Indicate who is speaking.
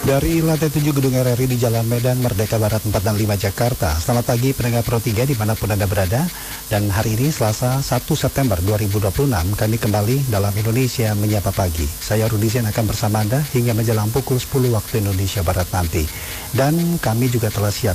Speaker 1: Dari lantai 7 Gedung RRI di Jalan Medan Merdeka Barat 4 dan 5 Jakarta. Selamat pagi pendengar Pro 3 dimanapun Anda berada. Dan hari ini Selasa 1 September 2026 kami kembali dalam Indonesia Menyapa Pagi. Saya Rudi Sen akan bersama Anda hingga menjelang pukul 10 waktu Indonesia Barat nanti. Dan kami juga telah siap